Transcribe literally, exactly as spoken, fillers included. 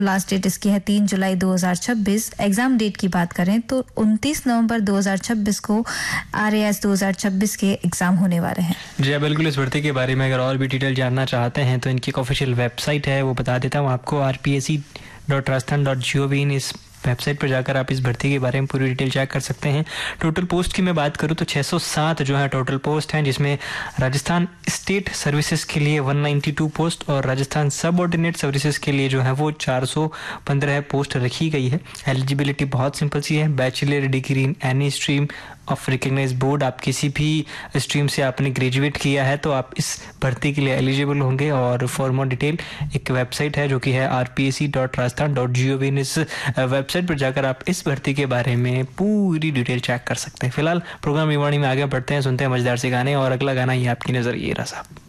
Last date इसकी है तीन जुलाई दो हज़ार छब्बीस। एग्जाम डेट की बात करें तो उनतीस नवंबर दो हज़ार छब्बीस को आरएएस दो हज़ार छब्बीस के एग्जाम होने वाले हैं। जी बिल्कुल, इस भर्ती के बारे में अगर और भी डिटेल जानना चाहते हैं तो इनकी एक ऑफिशियल वेबसाइट है, वो बता देता हूँ आपको, R P S C dot Rajasthan dot G O V इन। इस वेबसाइट पर जाकर आप इस भर्ती के बारे में पूरी डिटेल चेक कर सकते हैं। टोटल पोस्ट की मैं बात करूं तो छह सौ सात जो है टोटल पोस्ट हैं, जिसमें राजस्थान स्टेट सर्विसेज के लिए एक सौ बानवे पोस्ट और राजस्थान सबऑर्डिनेट सर्विसेज के लिए जो है वो चार सौ पंद्रह पोस्ट रखी गई है। एलिजिबिलिटी बहुत सिंपल सी है, bachelor degree in any stream of recognise board. आप किसी भी स्ट्रीम से आपने ग्रेजुएट किया है तो आप इस भर्ती के लिए एलिजिबल होंगे। और फॉर मोर डिटेल एक वेबसाइट है जो कि है R P S C dot Rajasthan dot G O V इन। इस वेबसाइट पर जाकर आप इस भर्ती के बारे में पूरी डिटेल चेक कर सकते हैं। फिलहाल प्रोग्राम युवाणी में आगे बढ़ते हैं, सुनते हैं मजेदार से गाने और अगला गाना ये आपकी नजर ये रहा साहब।